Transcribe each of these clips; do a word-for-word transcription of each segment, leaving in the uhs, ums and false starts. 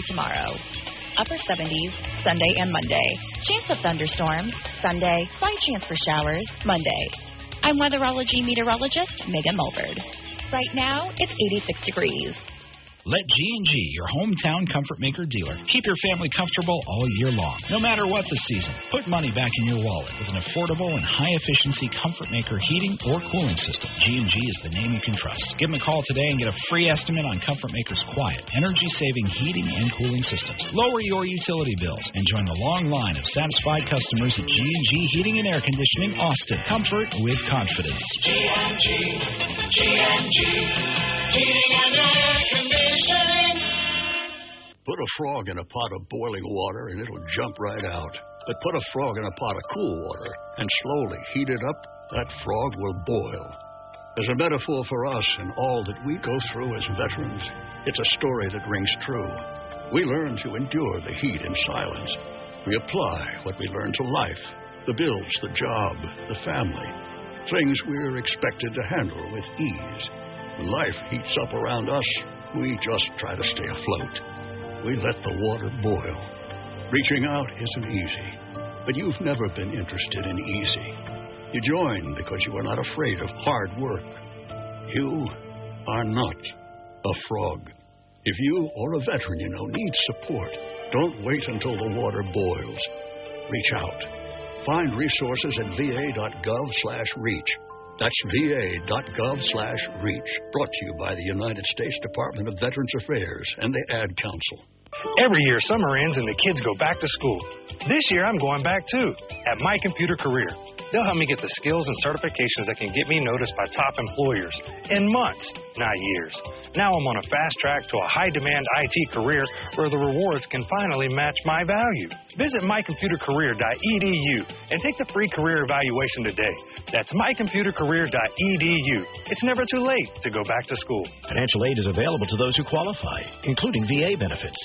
tomorrow. Upper seventies, Sunday and Monday. Chance of thunderstorms, Sunday. Slight chance for showers, Monday. I'm weatherology meteorologist Megan Mulverd. Right now, it's eighty-six degrees. Let G and G, your hometown comfort maker dealer, keep your family comfortable all year long, no matter what the season. Put money back in your wallet with an affordable and high-efficiency comfort maker heating or cooling system. G and G is the name you can trust. Give them a call today and get a free estimate on Comfort Maker's quiet, energy-saving heating and cooling systems. Lower your utility bills and join the long line of satisfied customers at G and G Heating and Air Conditioning, Austin. Comfort with confidence. G and G, G and G, Heating and Air Conditioning. Put a frog in a pot of boiling water and it'll jump right out. But put a frog in a pot of cool water and slowly heat it up, that frog will boil. As a metaphor for us and all that we go through as veterans, it's a story that rings true. We learn to endure the heat in silence. We apply what we learn to life, the bills, the job, the family, things we're expected to handle with ease. When life heats up around us, we just try to stay afloat. We let the water boil. Reaching out isn't easy, but you've never been interested in easy. You join because you are not afraid of hard work. You are not a frog. If you or a veteran you know needs support, don't wait until the water boils. Reach out. Find resources at va.gov slash reach. That's va.gov slash reach. Brought to you by the United States Department of Veterans Affairs and the Ad Council. Every year, summer ends and the kids go back to school. This year, I'm going back, too, at My Computer Career. They'll help me get the skills and certifications that can get me noticed by top employers in months, not years. Now I'm on a fast track to a high-demand I T career where the rewards can finally match my value. Visit my computer career dot e d u and take the free career evaluation today. That's my computer career dot e d u. It's never too late to go back to school. Financial aid is available to those who qualify, including V A benefits.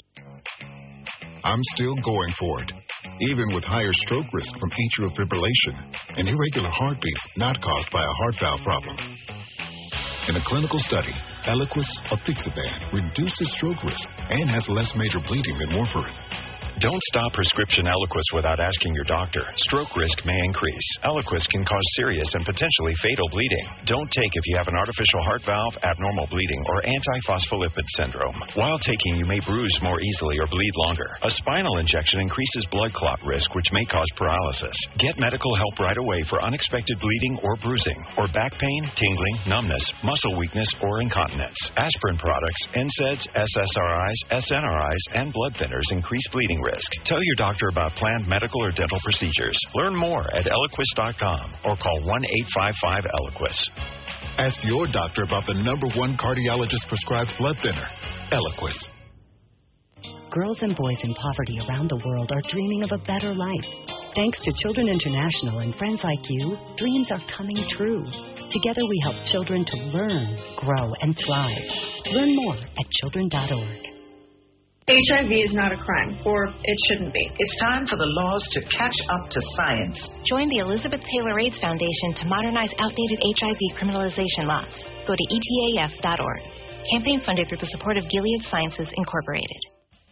I'm still going for it, even with higher stroke risk from atrial fibrillation, an irregular heartbeat not caused by a heart valve problem. In a clinical study, Eliquis apixaban reduces stroke risk and has less major bleeding than warfarin. Don't stop prescription Eliquis without asking your doctor. Stroke risk may increase. Eliquis can cause serious and potentially fatal bleeding. Don't take if you have an artificial heart valve, abnormal bleeding, or antiphospholipid syndrome. While taking, you may bruise more easily or bleed longer. A spinal injection increases blood clot risk, which may cause paralysis. Get medical help right away for unexpected bleeding or bruising, or back pain, tingling, numbness, muscle weakness, or incontinence. Aspirin products, N SAIDs, S S R Is, S N R Is, and blood thinners increase bleeding risk. Tell your doctor about planned medical or dental procedures. Learn more at Eliquis dot com or call one eight five five Eliquis. Ask your doctor about the number one cardiologist-prescribed blood thinner, Eliquis. Girls and boys in poverty around the world are dreaming of a better life. Thanks to Children International and friends like you, dreams are coming true. Together we help children to learn, grow, and thrive. Learn more at children dot org. H I V is not a crime, or it shouldn't be. It's time for the laws to catch up to science. Join the Elizabeth Taylor AIDS Foundation to modernize outdated H I V criminalization laws. Go to E T A F dot org. Campaign funded through the support of Gilead Sciences, Incorporated.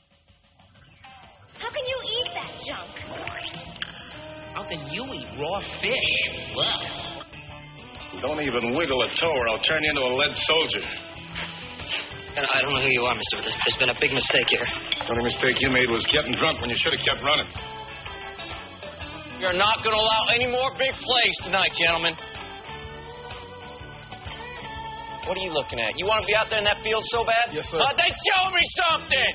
How can you eat that junk? How can you eat raw fish? Well. Don't even wiggle a toe or I'll turn you into a lead soldier. I don't know who you are, Mister There's, there's been a big mistake here. The only mistake you made was getting drunk when you should have kept running. You're not going to allow any more big plays tonight, gentlemen. What are you looking at? You want to be out there in that field so bad? Yes, sir. Uh, then show me something!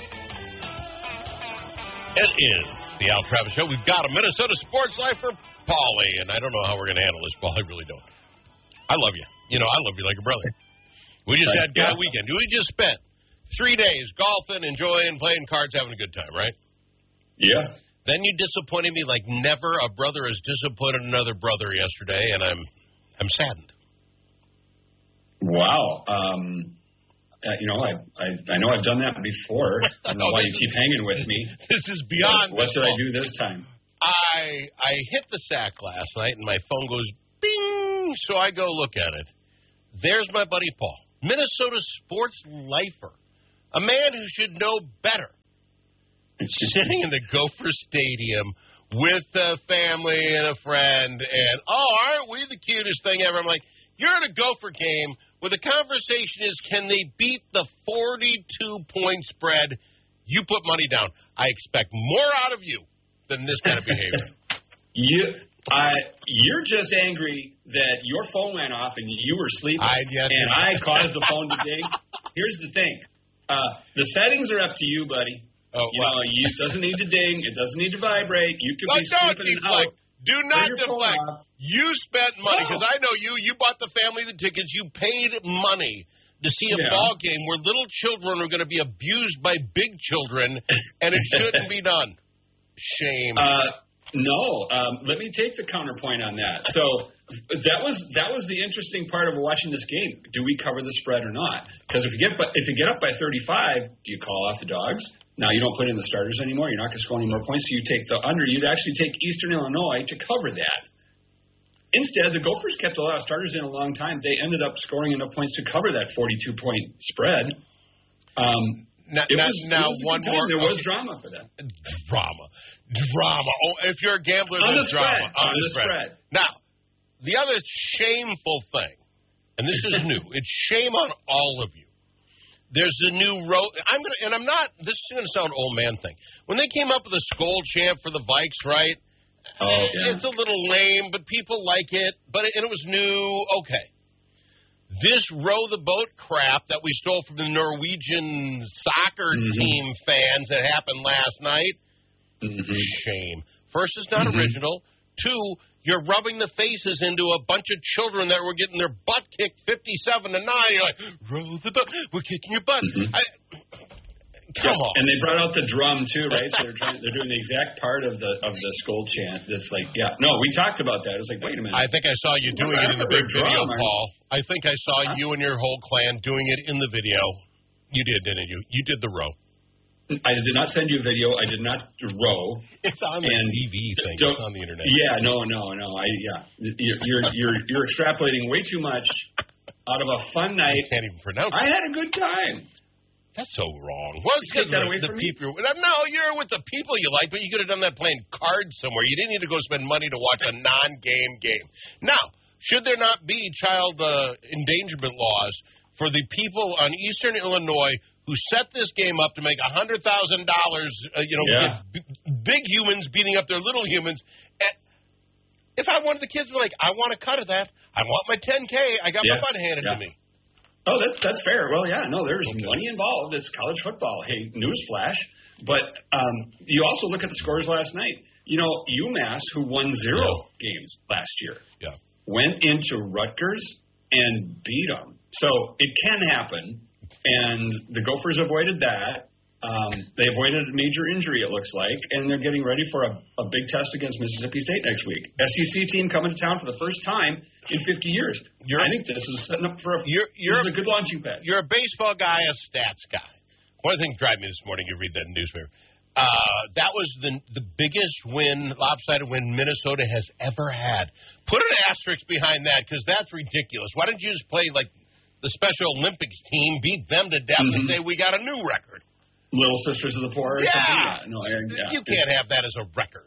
It is the Al Travis Show. We've got a Minnesota sports life for Paulie, and I don't know how we're going to handle this, Paul. I really don't. I love you. You know, I love you like a brother. We just had Guy Weekend. We just spent three days golfing, enjoying, playing cards, having a good time, right? Yeah. Then you disappointed me like never a brother has disappointed another brother yesterday, and I'm I'm saddened. Wow. Um, uh, you know, I, I I know I've done that before. I don't know why you keep hanging with me. This is beyond. What, what did I do this time? I I hit the sack last night, and my phone goes bing, so I go look at it. There's my buddy Paul. Minnesota sports lifer, a man who should know better sitting in the Gopher Stadium with a family and a friend, and, oh, aren't we the cutest thing ever? I'm like, you're at a Gopher game where the conversation is, can they beat the forty-two point spread? You put money down. I expect more out of you than this kind of behavior. you, uh, you're just angry that your phone went off and you were sleeping, I, yes, and I caused the phone to ding. Here's the thing. Uh, the settings are up to you, buddy. Oh, you well. know, you, it doesn't need to ding. It doesn't need to vibrate. You could no, be sleeping don't out. Do not deflect. You spent money, because I know you. You bought the family the tickets. You paid money to see a Yeah. ball game where little children are going to be abused by big children, and it shouldn't be done. Shame. Uh, no. Um, let me take the counterpoint on that. So that was that was the interesting part of watching this game. Do we cover the spread or not? Because if you get if you get up by thirty-five, do you call off the dogs? Now, you don't put in the starters anymore. You're not going to score any more points, so you take the under. You'd actually take Eastern Illinois to cover that. Instead, the Gophers kept a lot of starters in a long time. They ended up scoring enough points to cover that forty-two point spread. Um, now, it now, was, now it was a one good time. more. There was okay. drama for that. Drama. Drama. Oh, if you're a gambler, On there's the spread. drama. On the spread. Now, the other shameful thing, and this is new, it's shame on all of you. There's a new road. I'm gonna, and I'm not. This is gonna sound old man thing. When they came up with a Skol champ for the Vikes, right? Oh, yeah. It's a little lame, but people like it. But it, and it was new. Okay. This row the boat crap that we stole from the Norwegian soccer mm-hmm. team fans that happened last night. Mm-hmm. Shame. First, it's not mm-hmm. original. Two, you're rubbing the faces into a bunch of children that were getting their butt kicked fifty-seven to nine. You're like, row the boat. We're kicking your butt. Mm-hmm. I, come yeah. on. And they brought out the drum too, right? So they're trying, they're doing the exact part of the of the Skol chant. That's like, yeah, no, we talked about that. It was like, wait a minute. I think I saw you doing it in the big drum, video, man. Paul. I think I saw huh? you and your whole clan doing it in the video. You did, didn't you? You did the row. I did not send you a video. I did not row. It's on the and T V thing. It's on the internet. Yeah, no, no, no. I yeah. You're you're you're, you're extrapolating way too much out of a fun night. I can't even pronounce it. I had a good time. That's so wrong. Well, it's Take that the, away the from me? people. No, you're with the people you like, but you could have done that playing cards somewhere. You didn't need to go spend money to watch a non-game game. Now, should there not be child uh, endangerment laws for the people on Eastern Illinois who set this game up to make one hundred thousand dollars, uh, you know, yeah. b- big humans beating up their little humans? And if I wanted the kids to be like, I want a cut of that. I want my ten K. I got yeah. my butt handed yeah. to me. Oh, that's that's fair. Well, yeah, no, there's okay. money involved. It's college football. Hey, newsflash. But um, you also look at the scores last night. You know, UMass, who won zero yeah. games last year, yeah. went into Rutgers and beat them. So it can happen. And the Gophers avoided that. Um, they avoided a major injury, it looks like, and they're getting ready for a, a big test against Mississippi State next week. S E C team coming to town for the first time in fifty years. You're, I think this is setting up for a, you're, you're, this is a good launching pad. You're a baseball guy, a stats guy. One of the things that drive me this morning, you read that in the newspaper, uh, that was the the biggest win, lopsided win Minnesota has ever had. Put an asterisk behind that because that's ridiculous. Why don't you just play like the Special Olympics team, beat them to death, mm-hmm. and say we got a new record? Little Sisters of the Poor or yeah. something? Yeah. No, I, yeah. You can't have that as a record.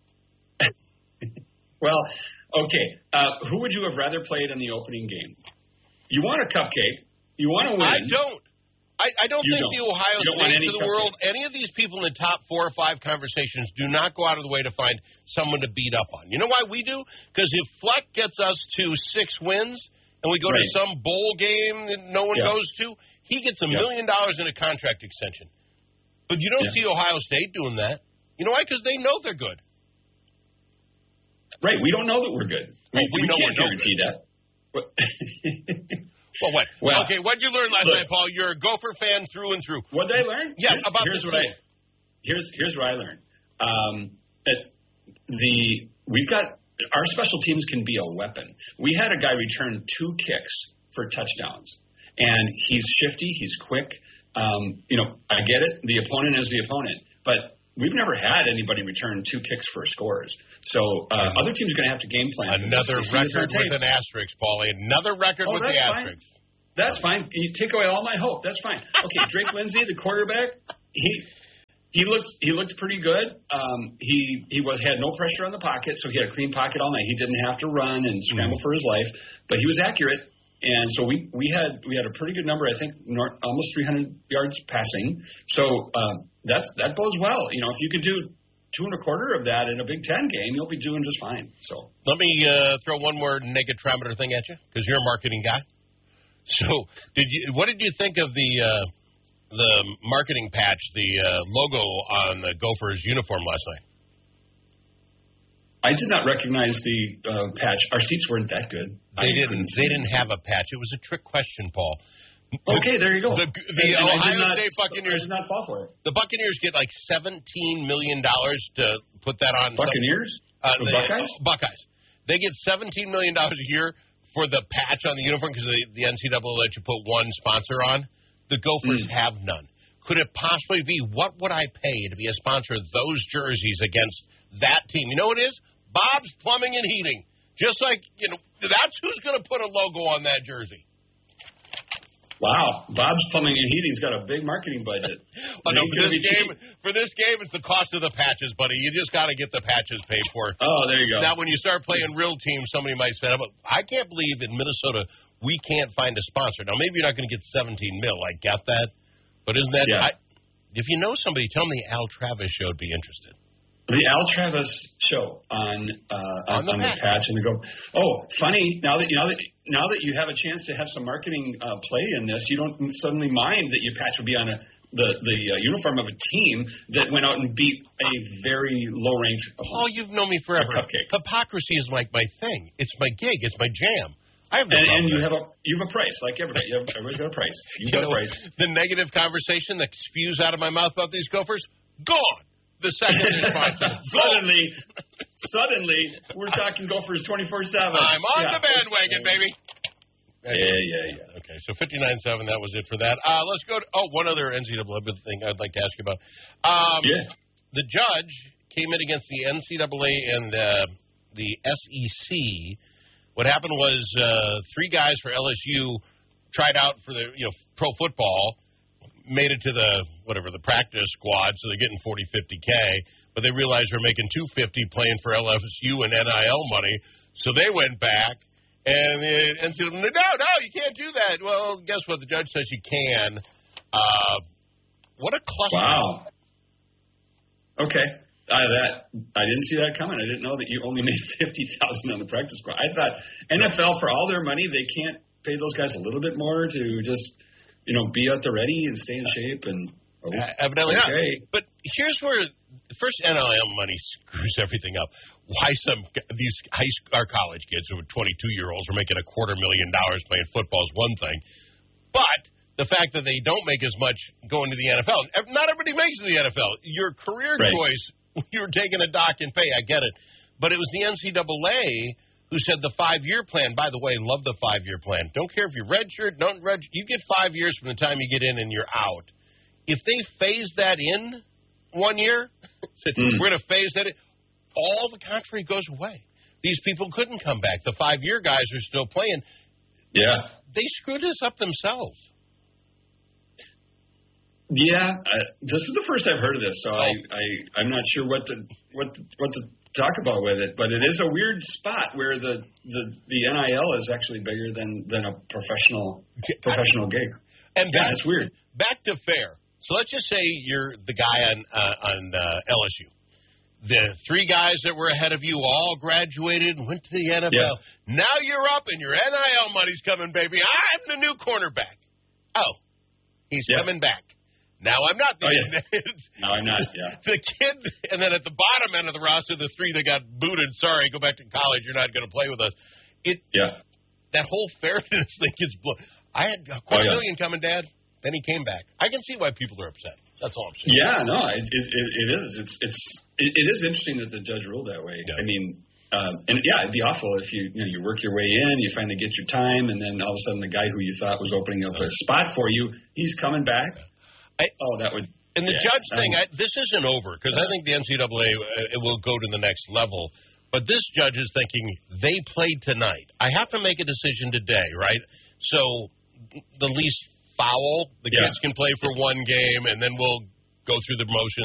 Well, okay. Uh, who would you have rather played in the opening game? You want a cupcake. You want to win. I don't. I, I don't you think don't. the Ohio State to the cupcake. world, any of these people in the top four or five conversations do not go out of the way to find someone to beat up on. You know why we do? Because if Fleck gets us to six wins and we go right. to some bowl game that no one yeah. goes to, he gets a yeah. million dollars in a contract extension. But you don't yeah. see Ohio State doing that. You know why? Because they know they're good. Right. We don't know that we're good. We, well, we, we know can't we're guarantee good. that. Well, what? Well, okay, what did you learn last look, night, Paul? You're a Gopher fan through and through. What did I learn? Yeah, here's, about here's this what game. I here's here's what I learned. Um, that the we've got our special teams can be a weapon. We had a guy return two kicks for touchdowns, and he's shifty, he's quick. Um, you know, I get it. The opponent is the opponent, but we've never had anybody return two kicks for scores. So uh, other teams are going to have to game plan. Another record with an asterisk, Paulie. Another record oh, with the asterisk. Fine. That's fine. You take away all my hope. That's fine. Okay, Drake Lindsay, the quarterback, he he looked he looked pretty good. Um, he he was had no pressure on the pocket, so he had a clean pocket all night. He didn't have to run and scramble for his life, but he was accurate. And so we, we had we had a pretty good number. I think north, almost three hundred yards passing. So um, that's that bodes well. You know, if you could do two and a quarter of that in a Big Ten game, you'll be doing just fine. So let me uh, throw one more negatrometer thing at you because you're a marketing guy. So did you? What did you think of the uh, the marketing patch, the uh, logo on the Gophers uniform last night? I did not recognize the uh, patch. Our seats weren't that good. They didn't. They didn't have a patch. It was a trick question, Paul. Okay, there you go. The, the and, and Ohio not, State Buccaneers I did not fall for it. The Buccaneers get like seventeen million dollars to put that on. Buccaneers? Some, uh, the the, Buckeyes? Uh, Buckeyes. They get seventeen million dollars a year for the patch on the uniform because the, the N C double A let you put one sponsor on. The Gophers mm. have none. Could it possibly be, what would I pay to be a sponsor of those jerseys against that team? You know what it is? Bob's Plumbing and Heating. Just like, you know, that's who's going to put a logo on that jersey. Wow. Bob's Plumbing and Heating's got a big marketing budget. Oh, no, for, this game, for this game, it's the cost of the patches, buddy. You just got to get the patches paid for. Oh, there you go. Now, when you start playing real teams, somebody might say, I can't believe in Minnesota we can't find a sponsor. Now, maybe you're not going to get seventeen mil. I get that. But isn't that yeah. I, if you know somebody, tell me Al Travis show would be interested. The Al Travis show on uh, on, on, the, on patch. the patch and the go. Oh, funny! Now that you know that now that you have a chance to have some marketing uh, play in this, you don't suddenly mind that your patch would be on a the the uh, uniform of a team that went out and beat a very low ranked. Oh, you've known me forever. Cupcake. Hypocrisy is like my thing. It's my gig. It's my jam. I have no and, and you there. have a you have a price like everybody. You have, everybody's got a price. You, you got know, a price. The negative conversation that spews out of my mouth about these Gophers, gone. The second is fine. suddenly, suddenly, we're talking Gophers twenty-four seven. I'm on yeah. the bandwagon, baby. Yeah, yeah, yeah. Okay, so fifty-nine seven, that was it for that. Uh, let's go to, oh, one other N C double A thing I'd like to ask you about. Um, yeah. The judge came in against the N C double A and uh, the S E C. What happened was uh, three guys for L S U tried out for the, you know, pro football, made it to the, whatever, the practice squad, so they're getting forty, fifty K, but they realized they're making two hundred fifty playing for L S U and N I L money, so they went back, and the N C double A, no, no, you can't do that. Well, guess what? The judge says you can. Uh, what a cluster. Wow. Okay. Uh, that I didn't see that coming. I didn't know that you only made fifty thousand on the practice squad. I thought N F L, for all their money, they can't pay those guys a little bit more to just, you know, be at the ready and stay in shape and oh, uh, evidently okay. not. But here's where the first N I L money screws everything up. Why some these high our college kids who are twenty-two year olds are making a quarter million dollars playing football is one thing, but the fact that they don't make as much going to the N F L. Not everybody makes it to the N F L. Your career right. choice, you're taking a dock and pay. I get it, but it was the N C double A who said the five-year plan. By the way, love the five-year plan. Don't care if you're redshirt, don't red. You get five years from the time you get in and you're out. If they phase that in one year, said, mm. we're going to phase that in, all the contrary goes away. These people couldn't come back. The five-year guys are still playing. Yeah. They screwed this up themselves. Yeah, uh, this is the first I've heard of this, so oh. I, I I'm not sure what to what what to talk about with it. But it is a weird spot where the the, the N I L is actually bigger than, than a professional professional gig. And yeah, back, it's weird. Back to fair. So let's just say you're the guy on uh, on uh, L S U. The three guys that were ahead of you all graduated and went to the N F L. Yeah. Now you're up and your N I L money's coming, baby. I'm the new cornerback. Oh, he's yeah. coming back. Now I'm not. The, oh, yeah. No, I'm not, yeah. The kid, and then at the bottom end of the roster, the three that got booted, sorry, go back to college, you're not going to play with us. It, yeah. That whole fairness thing gets blown. I had a quarter oh, yeah. million coming, Dad. Then he came back. I can see why people are upset. That's all I'm saying. Yeah, no, it, it, it is. It's it's it, it is interesting that the judge ruled that way. Yeah. I mean, um, and yeah, it'd be awful if you you know you work your way in, you finally get your time, and then all of a sudden the guy who you thought was opening up a spot for you, he's coming back. I, oh, that would. And the yeah, judge thing, um, I, this isn't over because I think the N C double A uh, it will go to the next level. But this judge is thinking they played tonight. I have to make a decision today, right? So the least foul, the yeah. kids can play for one game, and then we'll go through the motions.